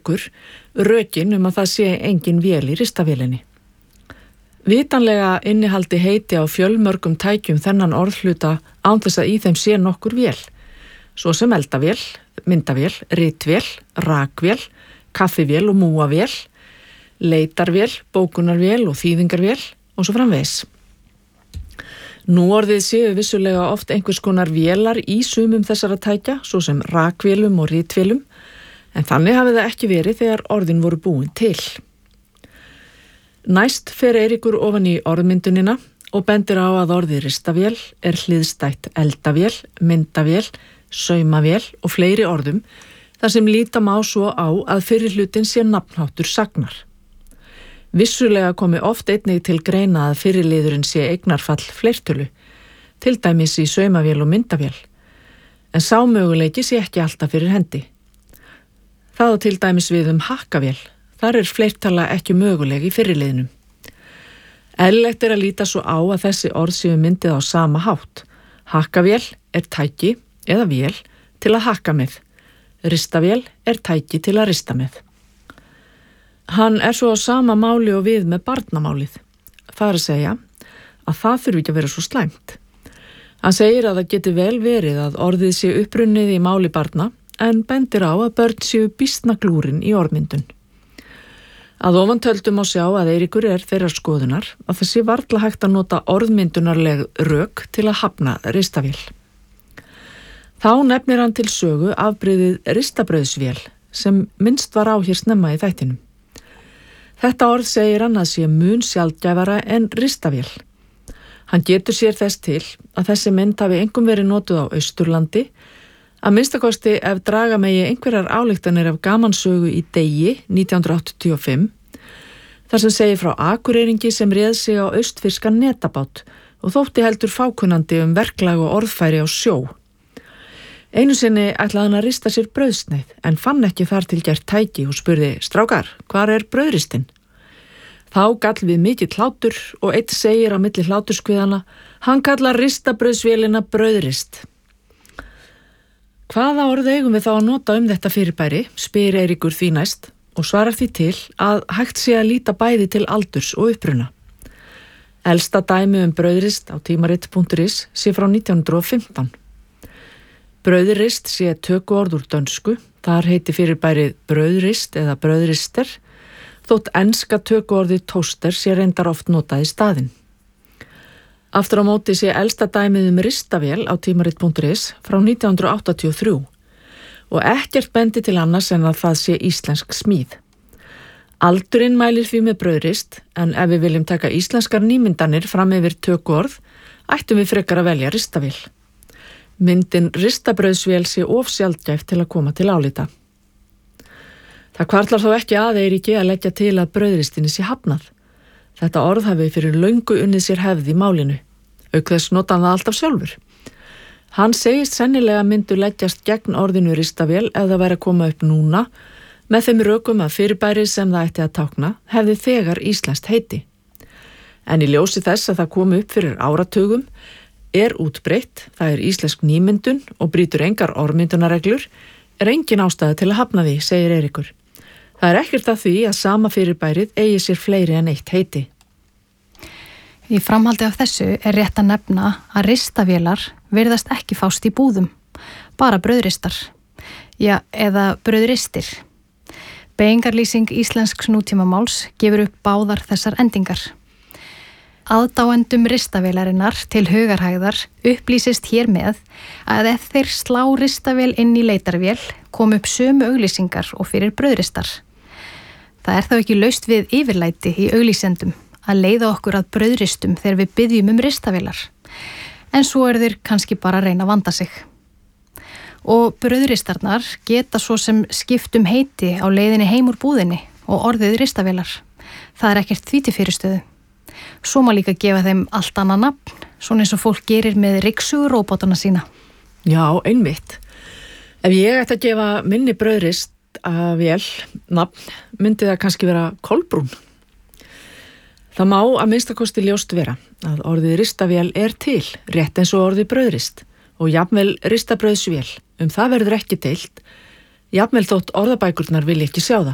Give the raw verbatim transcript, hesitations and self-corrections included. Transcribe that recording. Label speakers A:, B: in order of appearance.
A: okkur rökin um að það sé engin vél í ristavélinni. Vitanlega innihaldi heiti á fjölmörgum tækjum þennan orðhluta án þess að í þeim sé nokkur vél, svo sem eldavél, myndavél, ritvél, rakvél, kaffivél og múavél, leitarvél, bókunarvél og þýðingarvél og svo framvegis. Nú orðið séu vissulega oft einhvers konar vélar í sumum þessara tækja, svo sem rakvélum og ritvélum, en þannig hafi það ekki verið þegar orðin voru búin til. Næst fer Eiríkur ofan í orðmyndunina og bendir á að orðið ristavél er hliðstætt eldavél, myndavél, saumavél og fleiri orðum, þar sem líta má svo á að fyrri hlutin sé nafnháttur sagnar. Vissulega komi oft einnig til greina að fyrri liðurinn sé eignarfall fleirtölu, til dæmis í saumavél og myndavél, en sá möguleiki sé ekki alltaf fyrir hendi. Það á til dæmis við um hakkavél, þar er fleirtala ekki möguleg í fyrri liðnum. Eðlilegt er að líta svo á að þessi orð séu myndið á sama hátt. Hakkavél er tæki eða vél til að hakka með. Ristavél er tæki til að rista með. Hann er svo á sama máli og við með barnamálið. Það er að segja að það þurfi ekki að vera svo slæmt. Hann segir að það geti vel verið að orðið sé upprunnið í máli barna en bendir á að börn séu býsna glúrin í orðmyndun. Að ofantöldum á sjá að Eiríkur er þeirrar skoðunar að það sé varla hægt að nota orðmyndunarleg rök til að hafna ristavél. Þá nefnir hann til sögu afbrigðið ristabrauðsvél sem minnst var á hér snemma í þættinum. Þetta orð segir hann að sé mun sjaldgæfara en ristavél. Hann getur sér þess til að þessi mynd hafi einkum verið notuð á Austurlandi, að minnstakosti ef draga megi einhverjar ályktanir af gamansögu í Degi nítján hundruð áttatíu og fimm, þar sem segir frá akureyringi sem réð sig á austfirskan netabát og þótti heldur fákunnandi um verklag og orðfæri á sjó. Einu sinni ætlaði hann að rista sér brauðsneið en fann ekki þar til gert tæki og spurði: "Strákar, hvar er brauðristinn?" Þá gall við mikill hlátur og eitt segir á milli hláturskviðana: "Hann kallar ristabrauðsvélina brauðrist." Hvaða orð eigum við þá að nota um þetta fyrirbæri, spyr Eiríkur því næst og svarar því til að hægt sé að líta bæði til aldurs og uppruna. Elsta dæmi um brauðrist á tímarit punktur is sé frá nítján hundruð og fimmtán. Brauðrist sé tökuorð úr dönsku, þar heiti fyrirbærið brauðrist eða brauðrister, þótt enska tökuorðið toaster sé reyndar oft notað í staðinn. Aftur á móti sé elsta dæmið um ristavél á tímarit punktur is frá nítján hundruð áttatíu og þrjú og ekkert bendi til annars en að það sé íslensk smíð. Aldurinn mælir því með brauðrist, en ef við viljum taka íslenskar nýmyndanir fram yfir tökuorð, ættum við frekar að velja ristavél. Myndin ristabrauðsvél sé of sjaldgæft til að koma til álita. Það hvarflar þó ekki að Eiríki að leggja til að brauðristinni sé hafnað. Þetta orð hafi fyrir löngu unnið sér hefð í málinu. Auk þess nota hann það alltaf sjálfur. Hann segist sennilega myndu leggjast gegn orðinu ristavél ef það væri að koma upp núna, með þeim rökum að fyrirbæri sem það ætti að tákna hefði þegar íslenskt heiti. En í ljósi þess að það komi upp fyrir áratugum, er útbreitt, það er íslensk nýmyndun og brýtur engar orðmyndunarreglur, er engin ástæða til að hafna því, segir Eiríkur. Það er ekkert að því að sama fyrirbærið eigi sér fleiri en eitt heiti.
B: Í framhaldi af þessu er rétt að nefna að ristavélar virðast ekki fást í búðum, bara brauðristar, já, eða brauðristir. Beygingarlýsing íslensks nútímamáls gefur upp báðar þessar endingar. Aðdáendum ristavélarinnar til hugarhægðar upplýsist hér með að ef þeir slá ristavél inn í leitarvél kom upp sömu auglýsingar og fyrir brauðristar. Það er þá ekki laust við yfirlæti í auglýsendum að leiða okkur að brauðristum þegar við biðjum um ristavélar, en svo er þeir kannski bara að reyna að vanda sig. Og brauðristarnar geta svo sem skiptum heiti á leiðinni heim úr búðinni og orðið ristavélar. Það er ekkert því til fyrirstöðu. Svo má líka gefa þeim allt annað nafn, svona eins og fólk gerir með ryksuguróbotana sína.
A: Já, einmitt. Ef ég ætti að gefa minni brauðrist að vél nafn, myndi það kannski vera Kolbrún. Það má að minnstakosti ljóst vera að orðið ristavél er til, rétt eins og orðið brauðrist, og jafnvel ristabrauðsvél. Um það verður ekki deilt, jafnvel þótt orðabækurnar vilja ekki sjá það.